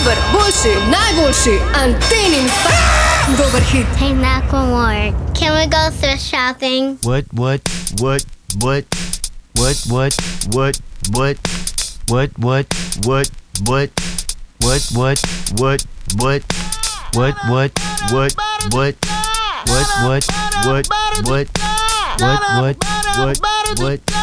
super, boljši, najboljši, Antenin dober hit. Hey, Macklemore, can we go thrift shopping? What? What?